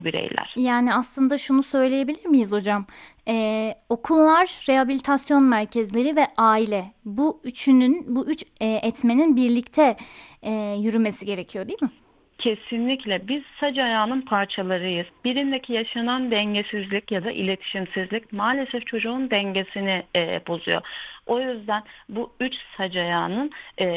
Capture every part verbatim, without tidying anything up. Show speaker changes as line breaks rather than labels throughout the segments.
bireyler.
Yani aslında şunu söyleyebilir miyiz hocam? Ee, okullar, rehabilitasyon merkezleri ve aile bu üçünün, bu üç e, etmenin birlikte e, yürümesi gerekiyor, değil mi?
Kesinlikle biz sac ayağının parçalarıyız. Birindeki yaşanan dengesizlik ya da iletişimsizlik maalesef çocuğun dengesini e, bozuyor. O yüzden bu üç sac ayağının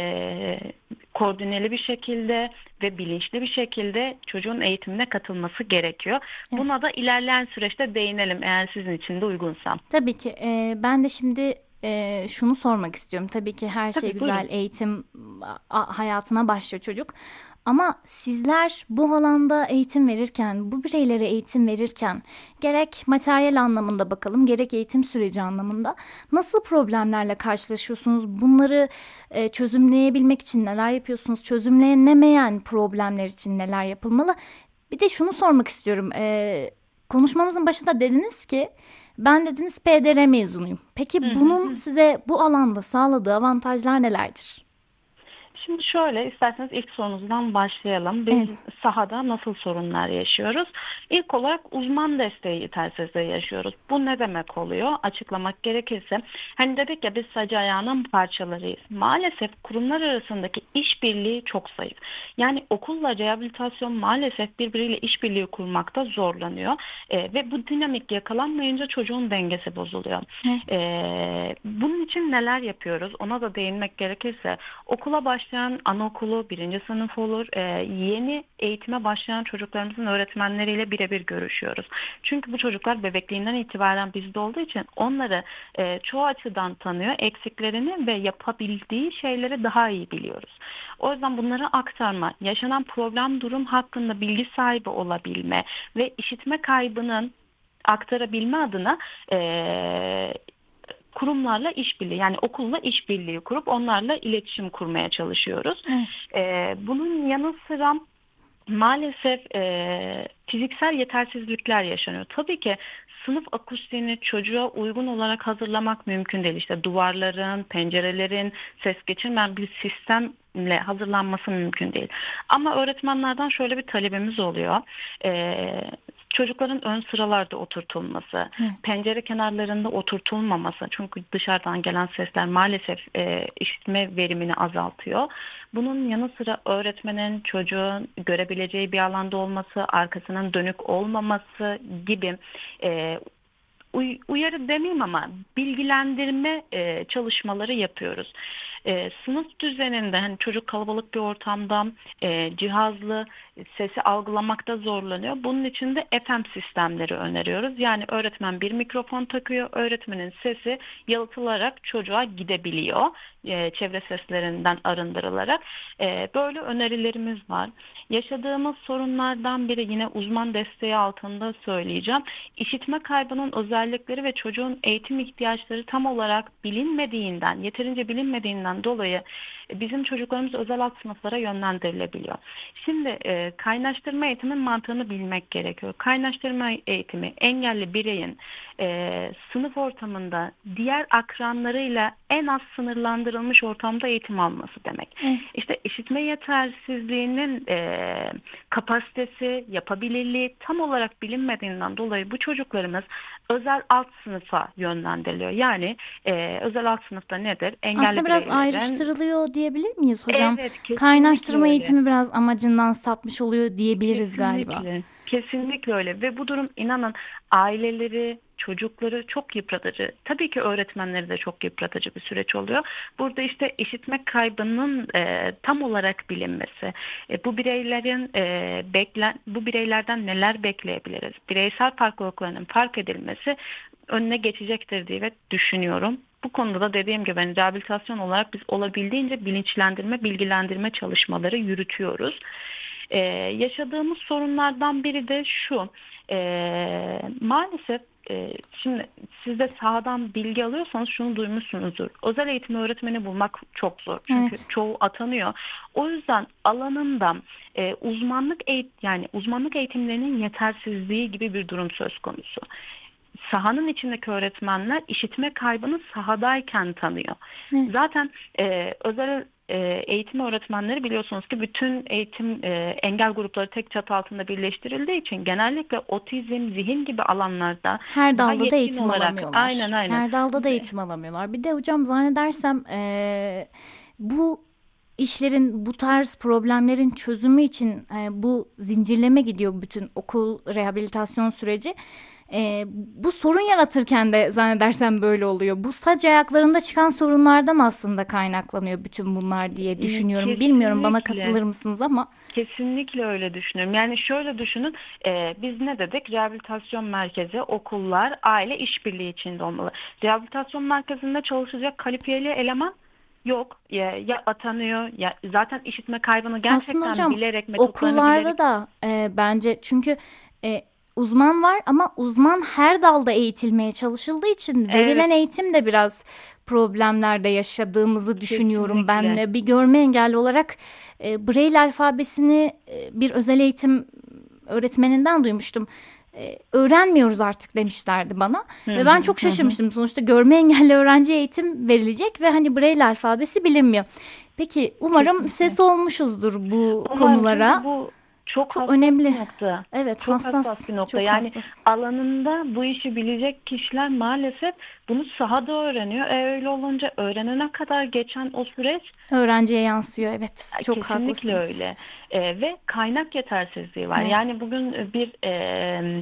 e, koordineli bir şekilde ve bilinçli bir şekilde çocuğun eğitimine katılması gerekiyor.
Evet.
Buna da ilerleyen süreçte değinelim eğer sizin için de uygunsa.
Tabii ki. Ee, ben de şimdi e, şunu sormak istiyorum. Tabii ki her şey
Tabii buyurun.
güzel, eğitim a- hayatına başlıyor çocuk. Ama sizler bu alanda eğitim verirken, bu bireylere eğitim verirken gerek materyal anlamında bakalım, gerek eğitim süreci anlamında nasıl problemlerle karşılaşıyorsunuz? Bunları e, çözümleyebilmek için neler yapıyorsunuz? Çözümlenemeyen problemler için neler yapılmalı? Bir de şunu sormak istiyorum. E, konuşmamızın başında dediniz ki ben dediniz P D R mezunuyum.
Hı
Peki
hı
bunun
hı.
size bu alanda sağladığı avantajlar nelerdir?
Şimdi şöyle isterseniz ilk sorunuzdan başlayalım. Biz
Evet.
sahada nasıl sorunlar yaşıyoruz? İlk olarak uzman desteği yetersizliği yaşıyoruz. Bu ne demek oluyor? Açıklamak gerekirse hani dedik ya biz sadece ayağının parçalarıyız. Maalesef kurumlar arasındaki işbirliği çok zayıf. Yani okulla rehabilitasyon maalesef birbiriyle işbirliği kurmakta zorlanıyor. E, ve bu dinamik yakalanmayınca çocuğun dengesi bozuluyor.
Evet.
E, bunun için neler yapıyoruz? Ona da değinmek gerekirse okula başlayan anaokulu, birinci sınıf olur, e, yeni eğitime başlayan çocuklarımızın öğretmenleriyle birebir görüşüyoruz. Çünkü bu çocuklar bebekliğinden itibaren bizde olduğu için onları e, çoğu açıdan tanıyor, eksiklerini ve yapabildiği şeyleri daha iyi biliyoruz. O yüzden bunları aktarma, yaşanan problem durum hakkında bilgi sahibi olabilme ve işitme kaybının aktarabilme adına e, kurumlarla işbirliği yani okulla işbirliği kurup onlarla iletişim kurmaya çalışıyoruz.
Evet.
Ee, bunun yanı sıra maalesef e, fiziksel yetersizlikler yaşanıyor. Tabii ki sınıf akustiğini çocuğa uygun olarak hazırlamak mümkün değil. İşte duvarların, pencerelerin ses geçirmeyen bir sistemle hazırlanması mümkün değil. Ama öğretmenlerden şöyle bir talebimiz oluyor. E, Çocukların ön sıralarda oturtulması,
Evet.
pencere kenarlarında oturtulmaması. Çünkü dışarıdan gelen sesler maalesef e, işitme verimini azaltıyor. Bunun yanı sıra öğretmenin çocuğun görebileceği bir alanda olması, arkasının dönük olmaması gibi e, uy- uyarı demeyeyim ama bilgilendirme e, çalışmaları yapıyoruz. E, sınıf düzeninde hani çocuk kalabalık bir ortamda e, cihazlı sesi algılamakta zorlanıyor. Bunun için de F M sistemleri öneriyoruz. Yani öğretmen bir mikrofon takıyor, öğretmenin sesi yalıtılarak çocuğa gidebiliyor. E, çevre seslerinden arındırılarak. E, böyle önerilerimiz var. Yaşadığımız sorunlardan biri yine uzman desteği altında söyleyeceğim. İşitme kaybının özellikleri ve çocuğun eğitim ihtiyaçları tam olarak bilinmediğinden, yeterince bilinmediğinden dolayı e, bizim çocuklarımız özel alt sınıflara yönlendirilebiliyor. Şimdi e, kaynaştırma eğitimin mantığını bilmek gerekiyor. Kaynaştırma eğitimi engelli bireyin e, sınıf ortamında diğer akranlarıyla en az sınırlandırılmış ortamda eğitim alması demek.
Evet.
İşte işitme yetersizliğinin e, kapasitesi, yapabilirliği tam olarak bilinmediğinden dolayı bu çocuklarımız özel alt sınıfa yönlendiriliyor. Yani e, özel alt sınıfta nedir?
Aslında
Engelli
biraz
bireylerin.
ayrıştırılıyor diyebilir miyiz hocam?
Evet, kesinlikle
Kaynaştırma
öyle.
eğitimi biraz amacından sapmış oluyor diyebiliriz galiba.
Kesinlikle. Kesinlikle öyle ve bu durum inanın aileleri, çocukları çok yıpratıcı. Tabii ki öğretmenleri de çok yıpratıcı bir süreç oluyor. Burada işte işitme kaybının e, tam olarak bilinmesi, e, bu bireylerin e, beklen bu bireylerden neler bekleyebiliriz? Bireysel farklılıklarının fark edilmesi önüne geçecektir diye düşünüyorum. Bu konuda da dediğim gibi hani rehabilitasyon olarak biz olabildiğince bilinçlendirme, bilgilendirme çalışmaları yürütüyoruz. Ee, yaşadığımız sorunlardan biri de şu. Ee, maalesef e, şimdi siz de sahadan bilgi alıyorsanız şunu duymuşsunuzdur. Özel eğitim öğretmeni bulmak çok zor. Çünkü
Evet.
çoğu atanıyor. O yüzden alanında e, uzmanlık eğit yani uzmanlık eğitimlerinin yetersizliği gibi bir durum söz konusu. Sahanın içindeki öğretmenler işitme kaybını sahadayken tanıyor.
Evet.
Zaten e, özel e, eğitim öğretmenleri biliyorsunuz ki bütün eğitim e, engel grupları tek çatı altında birleştirildiği için genellikle otizm, zihin gibi alanlarda
Her
daha
dalda da
yetkin
eğitim
olarak aynen
alamıyorlar.
aynen
Her dalda da eğitim alamıyorlar. Bir de hocam zannedersem eee, bu işlerin, bu tarz problemlerin çözümü için eee, bu zincirleme gidiyor bütün okul rehabilitasyon süreci. Eee, bu sorun yaratırken de zannedersem böyle oluyor. Bu saç ayaklarında çıkan sorunlardan aslında kaynaklanıyor bütün bunlar diye düşünüyorum. Bilmiyorum, bana
kesinlikle.
katılır mısınız ama.
Kesinlikle öyle düşünüyorum. Yani şöyle düşünün, e, biz ne dedik? Rehabilitasyon merkezi, okullar, aile işbirliği içinde olmalı. Rehabilitasyon merkezinde çalışacak kalifiyeli eleman yok. Ya, ya atanıyor, ya zaten işitme kaybını
Aslında
gerçekten
hocam
bilerek, metotlarını
okullarda
bilerek.
da e, bence çünkü e, uzman var ama uzman her dalda eğitilmeye çalışıldığı için
Evet,
verilen eğitim de biraz problemlerde yaşadığımızı düşünüyorum ben.
kesinlikle.
E, Bir görme engelli olarak e, Braille alfabesini e, bir özel eğitim öğretmeninden duymuştum. E, öğrenmiyoruz artık demişlerdi bana
Hı
ve ben
hı
çok
hı. Hı.
şaşırmıştım. Sonuçta görme engelli öğrenciye eğitim verilecek ve hani Braille alfabesi bilinmiyor. Peki umarım
Kesinlikle.
ses olmuşuzdur bu
Umarım, çünkü
konulara.
bu çok
Çok
hassas bir
önemli.
nokta.
Evet,
Çok hassas
hassas,
bir nokta.
çok
Yani
hassas.
alanında bu işi bilecek kişiler maalesef bunu sahada öğreniyor. E öyle olunca öğrenene kadar geçen o süreç
Öğrenciye yansıyor. Evet,
e,
çok
kesinlikle
haklısınız.
öyle. E, ve kaynak yetersizliği var.
Evet.
Yani bugün bir e,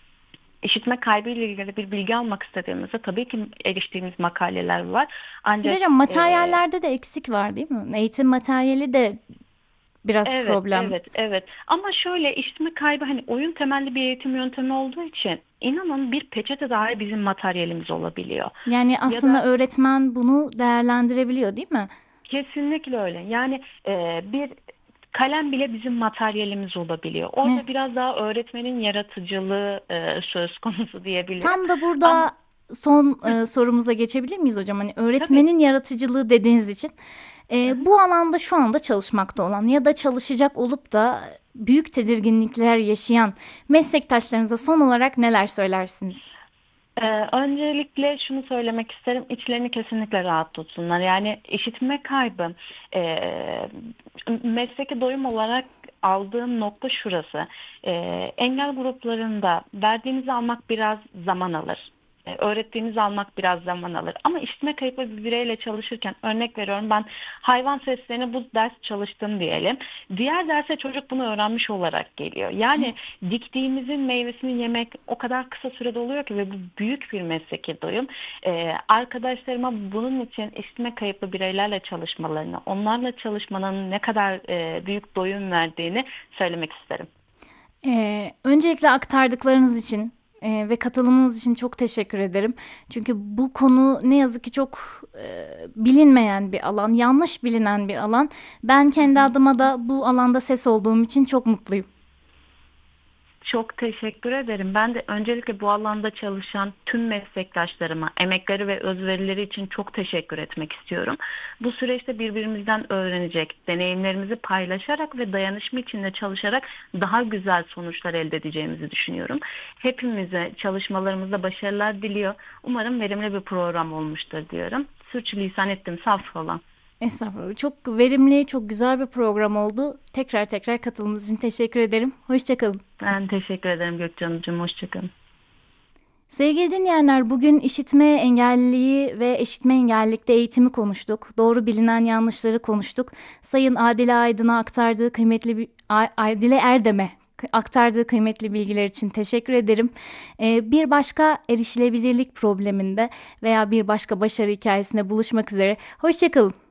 işitme kaybı ile ilgili bir bilgi almak istediğimizde tabii ki eriştiğimiz makaleler var.
Bir de
Ancak
hocam
e,
materyallerde de eksik var değil mi? Eğitim materyali de biraz
evet,
problem.
evet, evet. Ama şöyle, işitme kaybı hani oyun temelli bir eğitim yöntemi olduğu için inanın bir peçete dahi bizim materyalimiz olabiliyor.
Yani
Ya
aslında
da
öğretmen bunu değerlendirebiliyor değil mi?
kesinlikle öyle. Yani e, bir kalem bile bizim materyalimiz olabiliyor. Orada
Evet.
biraz daha öğretmenin yaratıcılığı e, söz konusu diyebilirim.
Tam da burada
Ama
son
hı,
e, sorumuza geçebilir miyiz hocam? Hani
tabii.
öğretmenin yaratıcılığı dediğiniz için
Hı
e,
hı.
bu alanda şu anda çalışmakta olan ya da çalışacak olup da büyük tedirginlikler yaşayan meslektaşlarınıza son olarak neler söylersiniz?
Ee, öncelikle şunu söylemek isterim. İçlerini kesinlikle rahat tutsunlar. Yani işitme kaybı e, mesleki doyum olarak aldığım nokta şurası. E, engel gruplarında verdiğinizi almak biraz zaman alır. E, öğrettiğinizi almak biraz zaman alır. Ama işitme kayıplı bir bireyle çalışırken, örnek veriyorum, ben hayvan seslerini bu ders çalıştım diyelim. Diğer derse çocuk bunu öğrenmiş olarak geliyor. Yani
Evet.
diktiğimizin meyvesini yemek o kadar kısa sürede oluyor ki ve bu büyük bir mesleki doyum. Ee, arkadaşlarıma bunun için işitme kayıplı bireylerle çalışmalarını, onlarla çalışmanın ne kadar e, büyük doyum verdiğini söylemek isterim.
Ee, öncelikle aktardıklarınız için e, ve katılımınız için çok teşekkür ederim. Çünkü bu konu ne yazık ki çok e, bilinmeyen bir alan, yanlış bilinen bir alan. Ben
Hı
kendi
hı.
adıma da bu alanda ses olduğum için çok mutluyum.
Çok teşekkür ederim. Ben de öncelikle bu alanda çalışan tüm meslektaşlarıma, emekleri ve özverileri için çok teşekkür etmek istiyorum. Bu süreçte birbirimizden öğrenecek, deneyimlerimizi paylaşarak ve dayanışma içinde çalışarak daha güzel sonuçlar elde edeceğimizi düşünüyorum. Hepimize çalışmalarımızda başarılar diliyor. Umarım verimli bir program olmuştur diyorum. Sürçülisan ettim, saf olan.
Estağfurullah. Çok verimli, çok güzel bir program oldu. Tekrar tekrar katılımınız için teşekkür ederim. Hoşçakalın.
Ben teşekkür ederim Gökçe Hanımcığım. Hoşçakalın.
Sevgili dinleyenler, bugün işitme engelliliği ve eşitme engellilikte eğitimi konuştuk. Doğru bilinen yanlışları konuştuk. Sayın Adile Aydın'a aktardığı kıymetli bi- A- Adile Erdem'e aktardığı kıymetli bilgiler için teşekkür ederim. Ee, bir başka erişilebilirlik probleminde veya bir başka başarı hikayesinde buluşmak üzere. Hoşçakalın.